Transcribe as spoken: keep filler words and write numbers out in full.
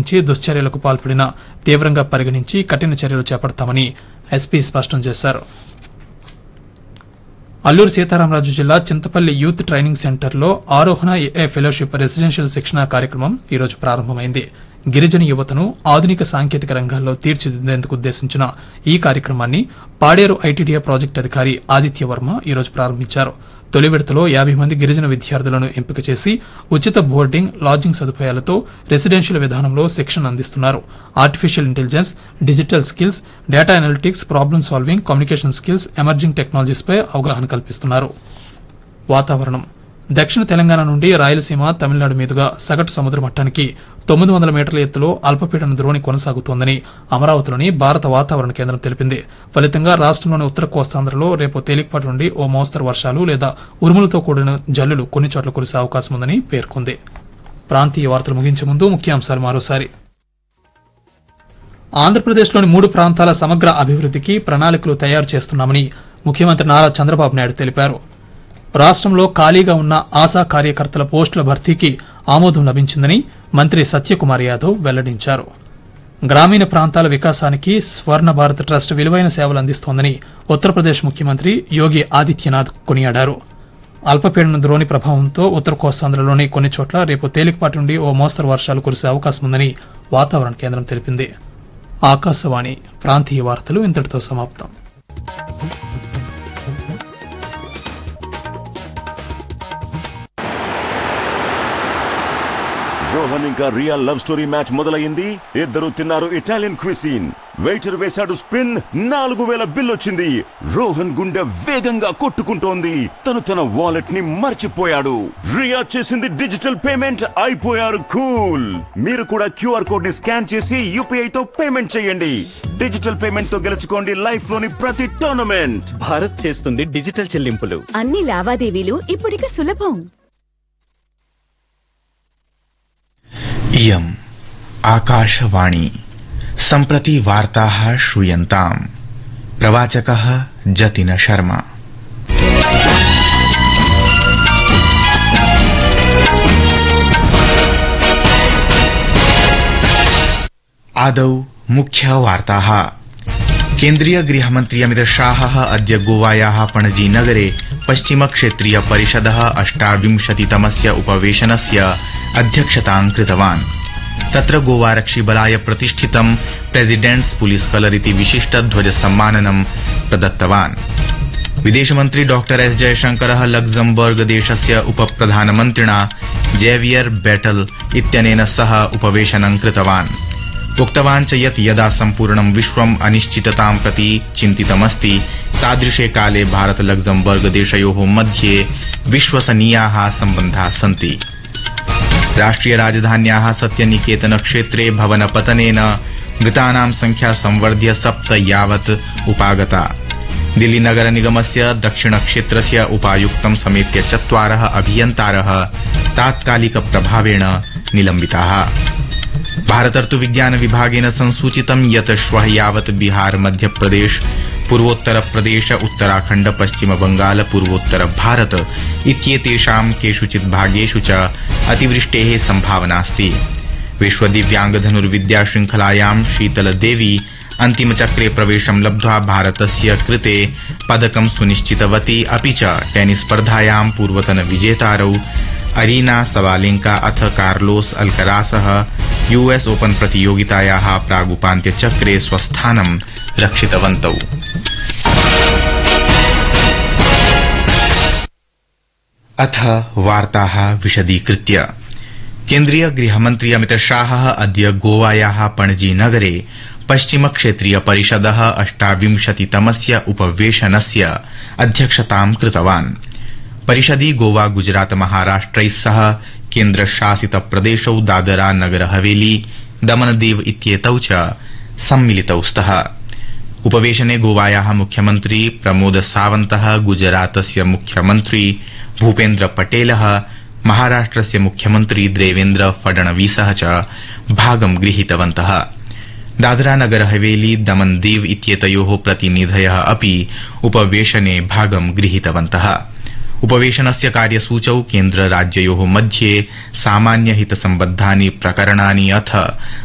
ఉపయోగించి దుశ్చర్యలకు పాల్పడినా తీవ్రంగా పరిగణించి కఠిన చర్యలు చేపడతామని ఎస్పీ స్పష్టం చేశారు. అల్లూరు సీతారామరాజు జిల్లా చింతపల్లి యూత్ ట్రైనింగ్ సెంటర్లో ఆరోహణ ఏఐ ఫెలోషిప్ రెసిడెన్షియల్ శిక్షణా కార్యక్రమం ఈరోజు ప్రారంభమైంది. గిరిజన యువతను ఆధునిక సాంకేతిక రంగాల్లో తీర్చిదిద్దేందుకు ఉద్దేశించిన ఈ కార్యక్రమాన్ని పాడేరు ఐటీడీఏ ప్రాజెక్టు అధికారి ఆదిత్య వర్మ ఈరోజు ప్రారంభించారు. తొలి విడతలో యాభై మంది గిరిజన విద్యార్థులను ఎంపిక చేసి ఉచిత బోర్డింగ్, లాడ్జింగ్ సదుపాయాలతో రెసిడెన్షియల్ విధానంలో శిక్షణ అందిస్తున్నారు. Artificial intelligence, digital skills, data analytics, problem solving, communication skills, emerging టెక్నాలజీస్పై అవగాహన కల్పిస్తున్నారు. వాతావరణం. దక్షిణ తెలంగాణ నుండి రాయలసీమ, తమిళనాడు మీదుగా సగటు సముద్ర మట్టానికి తొమ్మిది వందల మీటర్ల ఎత్తులో అల్పపీడన ద్రోణి కొనసాగుతోందని అమరావతిలోని భారత వాతావరణ కేంద్రం తెలిపింది. ఫలితంగా రాష్టంలోని ఉత్తర కోస్తాంధ్రలో రేపు తేలికపాటి నుండి ఓ మోస్తరు వర్షాలు లేదా ఉరుములతో కూడిన జల్లులు కొన్ని చోట్ల కురిసే అవకాశం ఉందని పేర్కొంది. ప్రాంతీయ వార్తలు ముగించే ముందు ముఖ్యాంశాలు మరోసారి. ఆంధ్రప్రదేశ్లోని మూడు ప్రాంతాల సమగ్ర అభివృద్దికి ప్రణాళికలు తయారు చేస్తున్నామని ముఖ్యమంత్రి నారా చంద్రబాబు నాయుడు తెలిపారు. రాష్టంలో ఖాళీగా ఉన్న ఆశా కార్యకర్తల పోస్టుల భర్తీకి ఆమోదం లభించిందని మంత్రి సత్యకుమార్ యాదవ్ వెల్లడించారు. గ్రామీణ ప్రాంతాల వికాసానికి స్వర్ణ భారత్ ట్రస్ట్ విలువైన సేవలు అందిస్తోందని ఉత్తరప్రదేశ్ ముఖ్యమంత్రి యోగి ఆదిత్యనాథ్ కొనియాడారు. అల్పపీడన ద్రోణి ప్రభావంతో ఉత్తర కోస్తాంధ్రలోని కొన్ని చోట్ల రేపు తేలికపాటి నుండి ఓ మోస్తరు వర్షాలు కురిసే అవకాశం ఉందని వాతావరణ కేంద్రం తెలిపింది. ఆకాశవాణి ప్రాంతీయ వార్తలు ఇంతటితో సమాప్తం. రోహన్ ఇంకా రియా లవ్ స్టోరీ మ్యాచ్ మొదలైంది. ఇద్దరు తిన్నారు ఇటాలియన్ క్విసిన్. వెయిటర్ వేశాడు స్పిన్. నాలుగు వేల బిల్ వచ్చింది. రోహన్ గుండె వేగంగా కొట్టుకుంటోంది. తను తన వాలెట్ ని మర్చిపోయాడు. రియా చేసింది డిజిటల్ పేమెంట్. అయిపోయారు కూల్. మీరు కూడా క్యూఆర్ కోడ్ ని స్కాన్ చేసి యూపీఐ తో పేమెంట్ చేయండి. డిజిటల్ పేమెంట్ తో గెలుచుకోండి లైఫ్ లోని ప్రతి టోర్నమెంట్. భారత్ చేస్తుంది డిజిటల్ చెల్లింపులు. అన్ని లావాదేవీలు ఇప్పుడిక సులభం. इयम् आकाशवाणी सम्प्रति वार्ताः श्रूयन्ताम्. प्रवाचकः जतिन शर्मा. आदौ मुख्य वार्ताः. केन्द्रीय गृहमन्त्री अमित शाहः अद्य गोवायाः पणजी नगरे पश्चिम क्षेत्रीय परिषदः अष्टाविंशतितमस्य उपवेशनस्य अध्यक्षतां कृतवान्. तत्र गोवारक्षिबलाय प्रतिष्ठितं प्रेसिडेंट्स पुलिस कलर इति विशिष्ट ध्वज सम्माननं प्रदत्तवान्. विदेशमन्त्री डॉक्टर एस जयशंकरः लक्जमबर्ग देशस्य उपप्रधानमन्त्रिणा जेवियर बेटल इत्यनेन सह उपवेशनं कृतवान्. उक्तवान् च यत् यदा सम्पूर्णं विश्वम् अनिश्चिततां प्रति चिन्तितमस्ति तादृशे काले भारत लक्जमबर्ग देशयोः मध्ये विश्वसनीयाः सम्बन्धाः सन्ति. राष्ट्रिय राजधान्याः सत्यनिकेतन क्षेत्रे भवनपतनेन मृतानां संख्या संवर्ध्य सप्त यावत् उपागता. दिल्ली नगर निगमस्य दक्षिण क्षेत्रस्य उपायुक्तं समेत्य चत्वारः अभियन्तारः तात्कालिक प्रभावेण निलम्बिताः. भारतर्तु विज्ञान विभागेन संसूचितं यत् श्वः यावत् बिहार, मध्यप्रदेश, पूर्वोत्तर प्रदेश, उत्तराखण्ड, पश्चिम बंगाल, पूर्वोत्तर भारत इत्येतेषां केषुचित् भागेषु च अतिवृष्टेः सम्भावनास्ति. विश्व दिव्यांग धनुर्विद्या श्रृंखलायां शीतल देवी अन्तिमचक्रे प्रवेशं लब्ध्वा भारतस्य कृते पदकं सुनिश्चितवती. अपि च टेनिस स्पर्धायां पूर्वतन विजेतारौ अरीना सवालेंका अथ कार्लोस अल्करासः यूएस ओपन प्रतियोगितायाः प्रागुपान्त्यचक्रे स्वस्थानं रक्षितवन्तौ. अथ वार्ताः विशदीकृत्य. केन्द्रीय गृहमन्त्री अमित शाहः अद्य गोवायाः पणजी नगरे पश्चिम क्षेत्रीय परिषदः अष्टाविंशतितमस्य उपवेशनस्य अध्यक्षतां कृतवान्. परिषदि गोवा, गुजरात, महाराष्ट्रैः सह केन्द्रशासित प्रदेशौ दादरा नगर हवेली, दमनदीव इत्येतौ च सम्मिलितौ स्तः. उपवेशने गोवायाः मुख्यमन्त्री प्रमोद सावन्तः, गुजरातस्य मुख्यमन्त्री भूपेन्द्र पटेलः, महाराष्ट्रस्य मुख्यमन्त्री देवेन्द्र फडणवीसः च भागं गृहीतवन्तः. दादरा नगर हवेली, दमन दीव इत्येतयोः प्रतिनिधयः अपि उपवेशने भागं गृहीतवन्तः. उपवेशनस्य कार्यसूचौ केन्द्र राज्ययोः मध्ये सामान्य हित सम्बद्धानि प्रकरणानि अथ